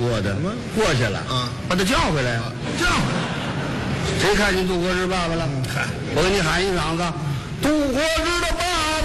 过的，过去了啊， 把他叫回来， 叫谁看见杜国之爸爸了？我给你喊一嗓子，杜国之的爸爸！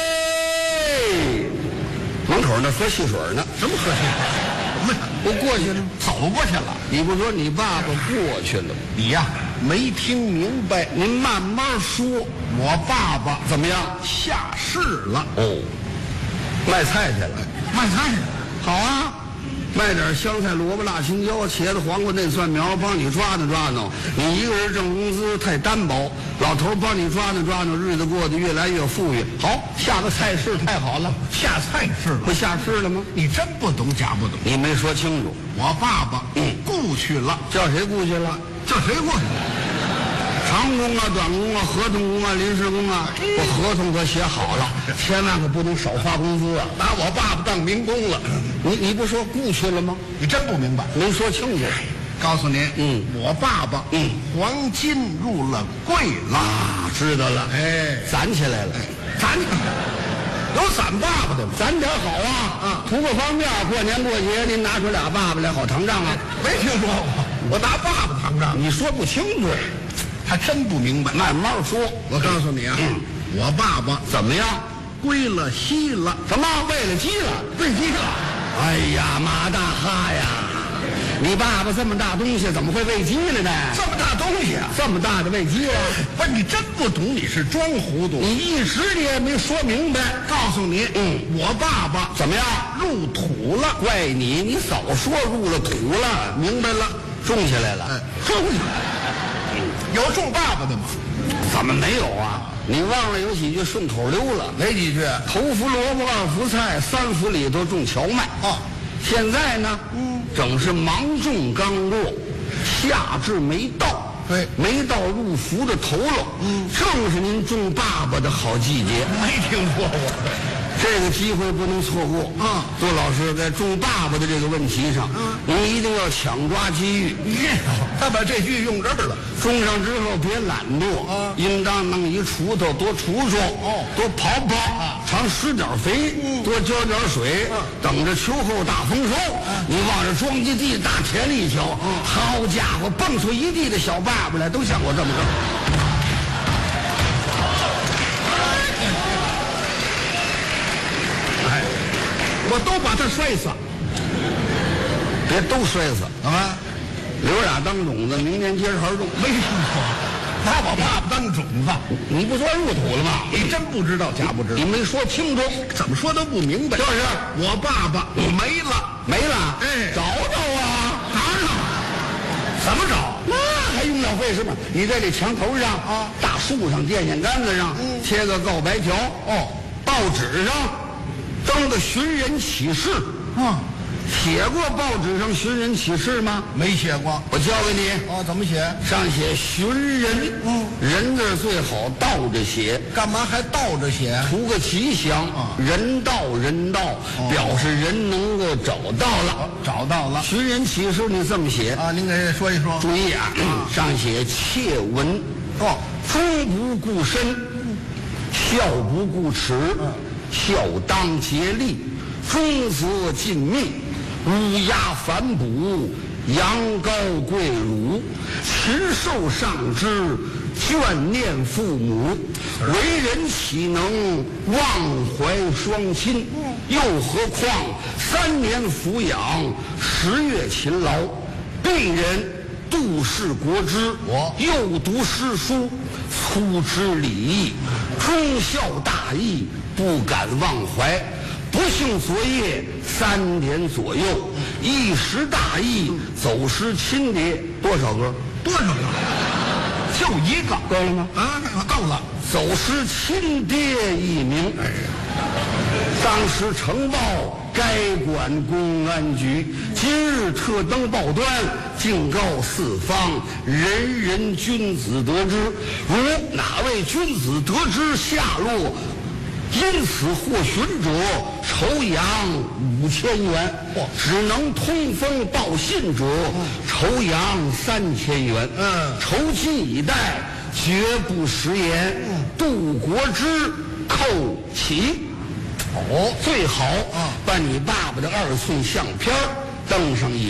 门口那喝汽水呢， 什么喝汽水？什么呀？ 我过去了， 走过去了。 你不说你爸爸过去了吗？ 你呀，没听明白。 您慢慢说。 我爸爸怎么样？ 下市了。 哦，卖菜去了。 卖菜去了。 好啊，卖点香菜、萝卜、辣青椒、茄子、黄瓜、嫩蒜苗，帮你抓弄抓弄。你一个人挣工资太单薄，老头帮你抓弄抓弄，日子过得越来越富裕。好，下个菜市太好了。 下菜市了。 不下市了吗？ 你真不懂假不懂。 你没说清楚。 我爸爸雇去了。 叫谁雇去了？ 叫谁过去？ 长工啊，短工啊，合同工啊，临时工啊，我合同可写好了，千万可不能少发工资啊！ 把我爸爸当民工了。 你不说雇去了吗？ 你真不明白。 没说清楚。 告诉您，我爸爸黄金入了柜了。 啊，知道了。 哎， 攒起来了。 攒有攒爸爸的吗？ 攒点好啊，图个方便，过年过节您拿出俩爸爸来好糖账啊。 没听说过，我拿爸爸糖账。 你说不清楚， 还真不明白。 慢慢说。 我告诉你啊，我爸爸怎么样？ 归了西了。 什么？喂了鸡了？ 喂鸡了？ 哎呀，马大哈呀！你爸爸这么大东西，怎么会喂鸡了呢？ 这么大东西啊， 这么大的喂鸡啊！ 不是你真不懂，你是装糊涂。 你一时你也没说明白。 告诉你，我爸爸怎么样？ 入土了。 怪你，你早说入了土了， 明白了， 种起来了。 种起来了。有种爸爸的吗？ 怎么没有啊？你忘了有几句顺口溜了？ 哪几句？ 头伏萝卜，二伏菜，三伏里头种荞麦。 啊， 现在呢，正是芒种刚落，夏至没到， 对， 没到入伏的头了，正是您种爸爸的好季节。 没听说过。 这个机会不能错过啊！ 杜老师在种爸爸的这个问题上，您一定要抢抓机遇。 他把这句用这儿了。 种上之后别懒惰啊， 应当弄一锄头，多锄锄，多刨刨，常施点肥，多浇点水，等着秋后大丰收。你往这庄稼地大田里一瞧，好家伙，蹦出一地的小爸爸来，都像我这么个。 我都把他摔死。 别都摔死啊！ 留俩当种子，明年接茬种。 没听说，拿我爸爸当种子。 你不说入土了吗？ 你真不知道假不知道？ 你没说清楚， 怎么说都不明白。 就是我爸爸没了， 没了。 哎， 找找啊！ 哪儿呢？怎么找？ 那还用了费什么？你在这墙头上啊，大树上、电线杆子上贴个告白条。报纸上登个寻人启事。写过报纸上寻人启事吗？ 没写过。 我教给你。 怎么写？ 上写寻人。人字最好倒着写。 干嘛还倒着写？ 图个吉祥。人到人到，表示人能够找到了。 找到了。 寻人启事你这么写啊？您给说一说。 注意啊，上写切文。终不顾身，孝不顾耻。孝当竭力，忠则尽命。乌鸦反哺，羊羔跪乳，禽兽上之，眷念父母。为人岂能忘怀双亲？又何况3年抚养，10月勤劳。鄙人度世国之，又读诗书，粗知礼义，忠孝大义，不敢忘怀。不幸昨夜3点左右，一时大意，走失亲爹。多少个？ 多少个？就一个。 够了吗？ 啊，够了。 走失亲爹一名。当时呈报该管公安局，今日特登报端，警告四方，人人君子得知。如哪位君子得知下落，因此获寻者，酬养5000元；只能通风报信者，酬养3000元。酬金以待，绝不食言。杜国之扣起。最好把你爸爸的2寸相片登上一